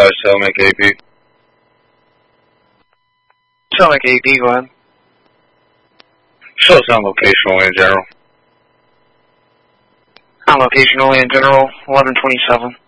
Selmac AP. Selmac AP, go ahead. Show us on location only in general. On location only in general, 1127.